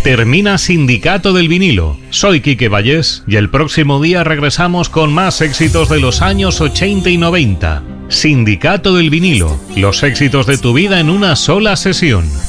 Termina Sindicato del Vinilo. Soy Quique Vallés y el próximo día regresamos con más éxitos de los años 80 y 90. Sindicato del Vinilo. Los éxitos de tu vida en una sola sesión.